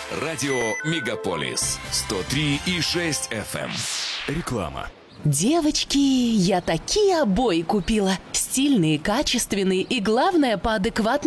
Радио Мегаполис 103,6 FM. Реклама. Девочки, я такие обои купила. Стильные, качественные и, главное, по адекватной